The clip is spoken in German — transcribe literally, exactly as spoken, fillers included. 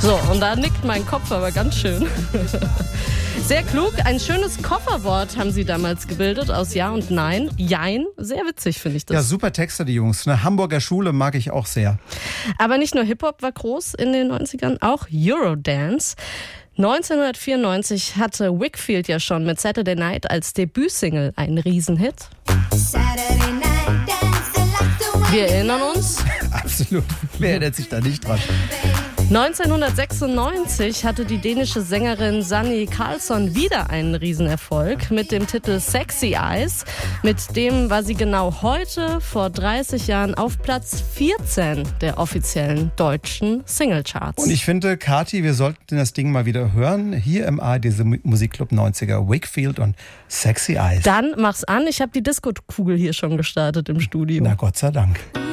So, und da nickt mein Kopf aber ganz schön. Sehr klug, ein schönes Kofferwort haben sie damals gebildet aus Ja und Nein. Jein, sehr witzig finde ich das. Ja, super Texte, die Jungs. Eine Hamburger Schule mag ich auch sehr. Aber nicht nur Hip-Hop war groß in den neunzigern, auch Eurodance. neunzehnhundertvierundneunzig hatte Whigfield ja schon mit Saturday Night als Debütsingle einen Riesenhit. Wir erinnern uns. Absolut. Wer erinnert sich da nicht dran? neunzehnhundertsechsundneunzig hatte die dänische Sängerin Sanne Karlsson wieder einen Riesenerfolg mit dem Titel Sexy Eyes. Mit dem war sie genau heute, vor dreißig Jahren, auf Platz vierzehn der offiziellen deutschen Singlecharts. Und ich finde, Kathi, wir sollten das Ding mal wieder hören. Hier im A R D Musikclub neunziger, Whigfield und Sexy Eyes. Dann mach's an, ich habe die Disco-Kugel hier schon gestartet im Studio. Na Gott sei Dank.